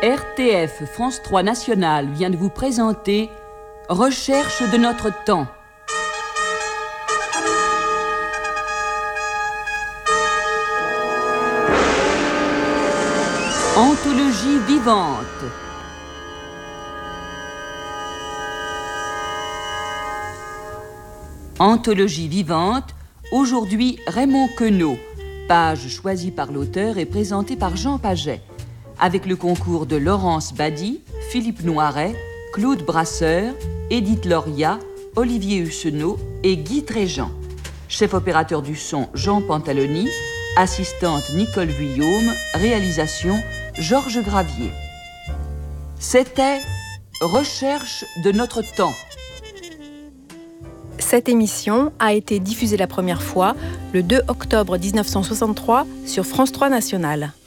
RTF France 3 National vient de vous présenter Recherche de notre temps. Anthologie vivante. Anthologie vivante, aujourd'hui Raymond Queneau, page choisie par l'auteur et présentée par Jean Paget, avec le concours de Laurence Badi, Philippe Noiret, Claude Brasseur, Édith Loria, Olivier Hussenot et Guy Tréjean. Chef opérateur du son Jean Pantaloni, assistante Nicole Vuillaume, réalisation Georges Gravier. C'était Recherche de notre temps. Cette émission a été diffusée la première fois le 2 octobre 1963 sur France 3 National.